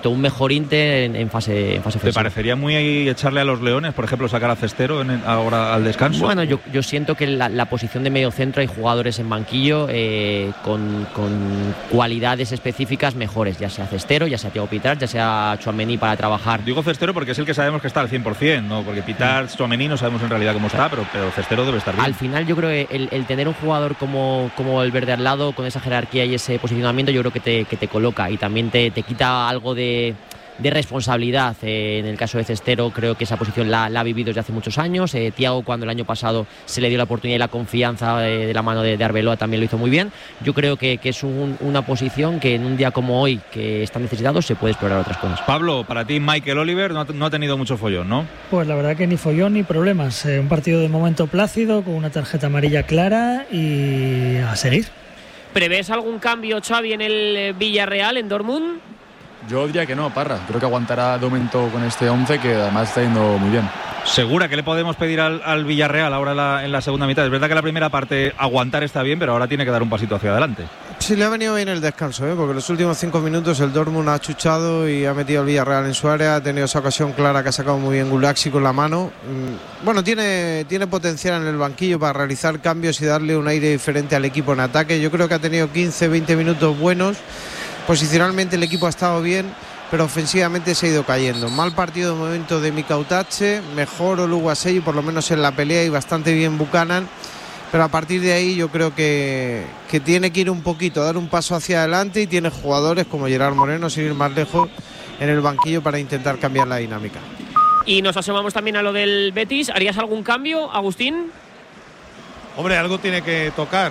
Speaker 9: repito, un mejor Inter en fase ofensiva.
Speaker 1: ¿Te parecería muy echarle a los Leones, por ejemplo, sacar a Cestero ahora al descanso?
Speaker 9: Bueno, yo siento que la posición de medio centro hay jugadores en banquillo con cualidades específicas mejores, ya sea Cestero, ya sea Thiago Pitart, ya sea Tchouaméni para trabajar.
Speaker 1: Digo Cestero porque es el que sabemos que está al 100%, ¿no? Porque Pitart, Tchouaméni no sabemos en realidad cómo está, pero Cestero debe estar bien.
Speaker 9: Al final yo creo que el tener un jugador como el Verde al lado, con esa jerarquía y ese posicionamiento, yo creo que te coloca y también te quita algo de responsabilidad. En el caso de Cestero creo que esa posición la ha vivido desde hace muchos años. Thiago, cuando el año pasado se le dio la oportunidad y la confianza de la mano de Arbeloa, también lo hizo muy bien. Yo creo que es una posición que en un día como hoy, que está necesitado, se puede explorar otras cosas.
Speaker 1: Pablo, para ti Michael Oliver no ha tenido mucho follón, ¿no?
Speaker 7: Pues la verdad que ni follón ni problemas. Un partido de momento plácido, con una tarjeta amarilla clara y a seguir.
Speaker 5: ¿Prevés algún cambio, Xavi, en el Villarreal, en Dortmund?
Speaker 13: Yo diría que no, Parra. Creo que aguantará de momento con este 11, que además está yendo muy bien.
Speaker 1: ¿Segura que le podemos pedir al Villarreal ahora en la segunda mitad? Es verdad que la primera parte aguantar está bien, pero ahora tiene que dar un pasito hacia adelante.
Speaker 8: Sí, le ha venido bien el descanso, porque los últimos 5 minutos el Dortmund ha chuchado y ha metido al Villarreal en su área. Ha tenido esa ocasión clara que ha sacado muy bien Gulaxi con la mano. Bueno, tiene potencial en el banquillo para realizar cambios y darle un aire diferente al equipo en ataque. Yo creo que ha tenido 15-20 minutos buenos. Posicionalmente el equipo ha estado bien, pero ofensivamente se ha ido cayendo. Mal partido de momento de Mika Utache, mejor Oluwaseyi, por lo menos en la pelea, y bastante bien Buchanan. Pero a partir de ahí yo creo que tiene que ir un poquito, dar un paso hacia adelante, y tiene jugadores como Gerard Moreno, sin ir más lejos, en el banquillo para intentar cambiar la dinámica.
Speaker 5: Y nos asomamos también a lo del Betis. ¿Harías algún cambio, Agustín?
Speaker 10: Hombre, algo tiene que tocar.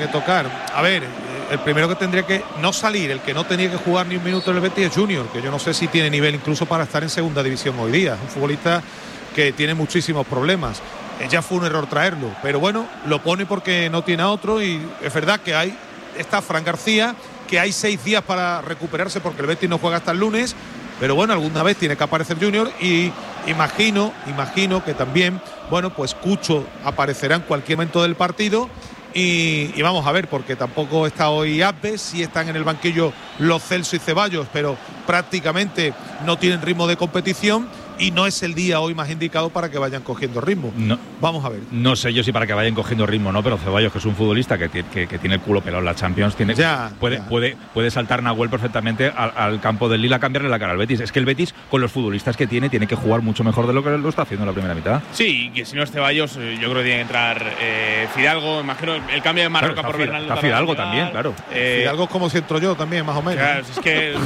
Speaker 10: A ver, el primero que tendría que no salir, el que no tenía que jugar ni un minuto en el Betis es Junior, que yo no sé si tiene nivel incluso para estar en segunda división hoy día. Es un futbolista que tiene muchísimos problemas. Ya fue un error traerlo, pero bueno, lo pone porque no tiene a otro, y es verdad que está Fran García, que hay 6 días para recuperarse porque el Betis no juega hasta el lunes, pero bueno, alguna vez tiene que aparecer Junior, y imagino que también, bueno, pues Cucho aparecerá en cualquier momento del partido, y vamos a ver, porque tampoco está hoy Abbes, sí están en el banquillo los Celso y Ceballos, pero prácticamente no tienen ritmo de competición, y no es el día hoy más indicado para que vayan cogiendo ritmo.
Speaker 1: No,
Speaker 10: vamos a ver.
Speaker 1: No sé yo si para que vayan cogiendo ritmo no, pero Ceballos, que es un futbolista que tiene el culo pelado en la Champions, puede saltar Nahuel perfectamente al campo del Lille a cambiarle la cara al Betis. Es que el Betis, con los futbolistas que tiene que jugar mucho mejor de lo que lo está haciendo en la primera mitad.
Speaker 11: Sí, que si no es Ceballos, yo creo que tiene que entrar Fidalgo. Imagino el cambio de Marroca por Bernardo.
Speaker 1: Está Fidalgo también, claro.
Speaker 10: Fidalgo es como si entro yo también, más o menos.
Speaker 11: Claro, es que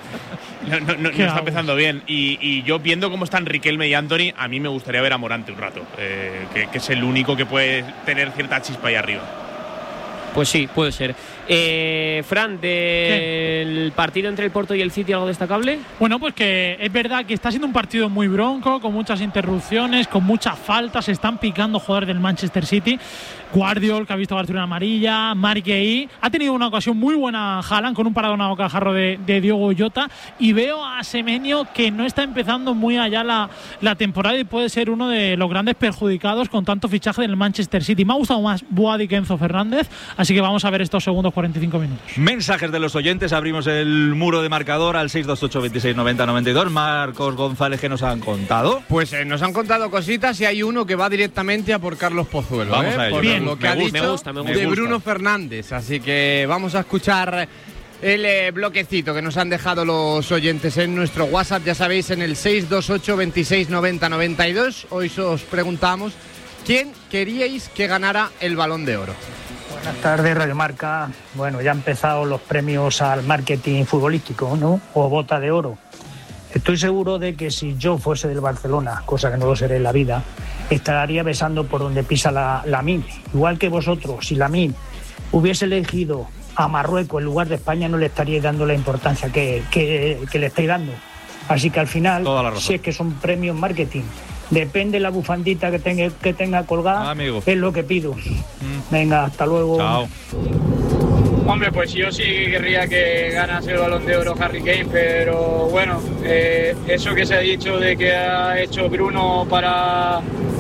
Speaker 11: no está empezando bien, y yo viendo cómo están Riquelme y Antony, a mí me gustaría ver a Morante un rato, que es el único que puede tener cierta chispa ahí arriba.
Speaker 5: Pues sí, puede ser. Fran, del partido entre el Porto y el City, ¿algo destacable?
Speaker 14: Bueno, pues que es verdad que está siendo un partido muy bronco, con muchas interrupciones, con muchas faltas. Se están picando jugadores del Manchester City. Guardiol, que ha visto Barcelona amarilla, Marquei. Ha tenido una ocasión muy buena Haaland, con un paradón a bocajarro de Diogo Jota. Y veo a Semenyo, que no está empezando muy allá la temporada, y puede ser uno de los grandes perjudicados con tanto fichaje del Manchester City. Me ha gustado más Boadi que Enzo Fernández, así que vamos a ver estos segundos 45 minutos.
Speaker 1: Mensajes de los oyentes, abrimos el muro de marcador al 628 26 90 92. Marcos González, ¿qué nos han contado?
Speaker 25: Pues nos han contado cositas, y hay uno que va directamente a por Carlos Pozuelo.
Speaker 1: Vamos a ello.
Speaker 25: Por lo que ha dicho de Bruno Fernández. Así que vamos a escuchar el bloquecito que nos han dejado los oyentes en nuestro WhatsApp, ya sabéis, en el 628 26 90 92. Hoy os preguntamos quién queríais que ganara el Balón de Oro.
Speaker 26: Buenas tardes, Radio Marca. Bueno, ya han empezado los premios al marketing futbolístico, ¿no? O Bota de Oro. Estoy seguro de que si yo fuese del Barcelona, cosa que no lo seré en la vida, estaría besando por donde pisa la MIN. Igual que vosotros, si la MIN hubiese elegido a Marruecos en lugar de España, no le estaríais dando la importancia que le estáis dando. Así que al final, si es que son premios marketing, depende la bufandita que tenga colgada, es lo que pido. Venga, hasta luego.
Speaker 1: Chao.
Speaker 27: Hombre, pues yo sí querría que ganase el Balón de Oro Harry Kane, pero bueno, eso que se ha dicho de que ha hecho Bruno para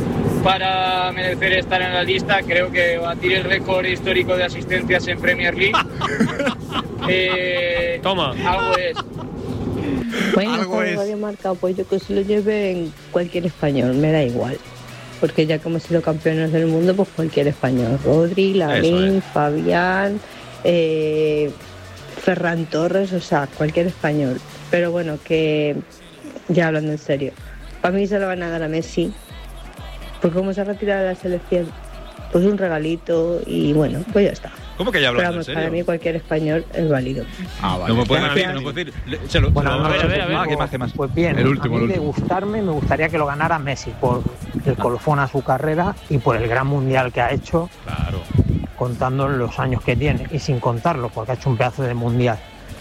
Speaker 27: merecer estar en la lista, creo que batir el récord histórico de asistencias en Premier League.
Speaker 5: Toma.
Speaker 27: Algo es.
Speaker 3: Bueno, Radio Marca, pues yo que se lo lleve en cualquier español, me da igual. Porque ya que hemos sido campeones del mundo, pues cualquier español. Rodri, Larín, Fabián, Ferran Torres, o sea, cualquier español. Pero bueno, que ya hablando en serio, para mí se lo van a dar a Messi. Porque como se ha retirado de la selección, pues un regalito y bueno, pues ya está.
Speaker 1: ¿Cómo que ya hablando en serio?
Speaker 3: Para mí cualquier español es válido.
Speaker 1: Vale. No me puede decir. ¿Qué más?
Speaker 26: Pues bien,
Speaker 1: el último,
Speaker 26: a mí de gustarme, me gustaría que lo ganara Messi por el colofón a su carrera y por el gran mundial que ha hecho.
Speaker 1: Claro.
Speaker 26: Contando los años que tiene y sin contarlo, porque ha hecho un pedazo de mundial.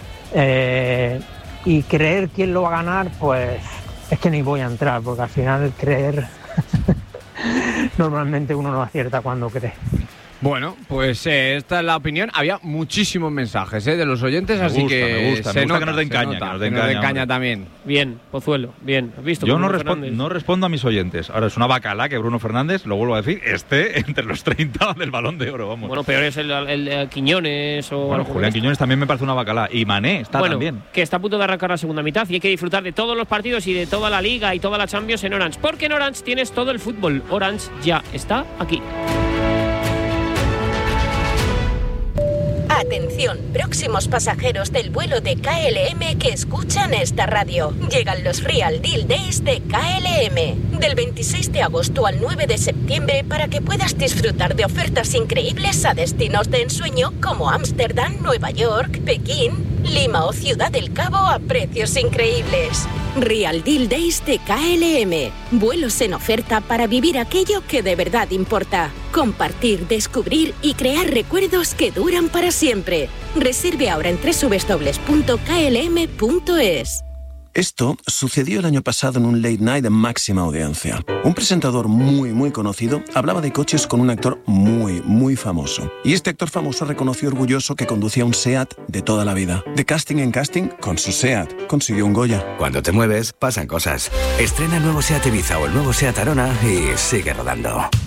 Speaker 26: Y creer quién lo va a ganar, pues es que ni voy a entrar, porque al final creer normalmente uno no acierta cuando cree.
Speaker 25: Bueno, pues esta es la opinión. Había muchísimos mensajes de los oyentes,
Speaker 1: me
Speaker 25: así
Speaker 1: gusta,
Speaker 25: que
Speaker 1: me gusta que nos den caña,
Speaker 25: que nos den caña también.
Speaker 5: Bien, Pozuelo, bien. ¿Has visto?
Speaker 1: Yo no respondo a mis oyentes. Ahora es una bacala que Bruno Fernández, lo vuelvo a decir, esté entre los 30 del Balón de Oro, vamos.
Speaker 5: Bueno, peor es el Quiñones o...
Speaker 1: Bueno, Julián Quiñones también me parece una bacala. Y Mané está también.
Speaker 5: Que está a punto de arrancar la segunda mitad y hay que disfrutar de todos los partidos y de toda la Liga y toda la Champions en Orange. Porque en Orange tienes todo el fútbol. Orange ya está aquí.
Speaker 4: Atención, próximos pasajeros del vuelo de KLM que escuchan esta radio. Llegan los Real Deal Days de KLM. Del 26 de agosto al 9 de septiembre para que puedas disfrutar de ofertas increíbles a destinos de ensueño como Ámsterdam, Nueva York, Pekín, Lima o Ciudad del Cabo a precios increíbles. Real Deal Days de KLM. Vuelos en oferta para vivir aquello que de verdad importa. Compartir, descubrir y crear recuerdos que duran para siempre. Reserve ahora en www.klm.es.
Speaker 6: Esto sucedió el año pasado en un late night de máxima audiencia. Un presentador muy conocido hablaba de coches con un actor muy famoso. Y este actor famoso reconoció orgulloso que conducía un SEAT de toda la vida. De casting en casting, con su SEAT consiguió un Goya.
Speaker 12: Cuando te mueves, pasan cosas. Estrena el nuevo SEAT Ibiza o el nuevo SEAT Arona y sigue rodando.